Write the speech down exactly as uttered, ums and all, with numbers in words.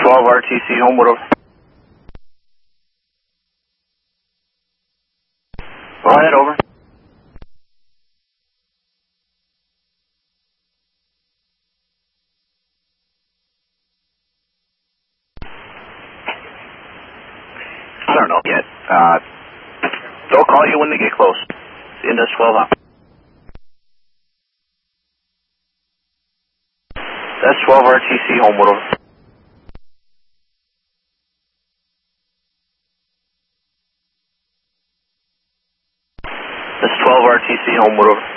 twelve R T C, Homewood over. Go ahead, over. I don't know yet. Uh, they'll call you when they get close. Indus twelve up. That's twelve R T C, Homewood over. That's twelve R T C, Homewood over.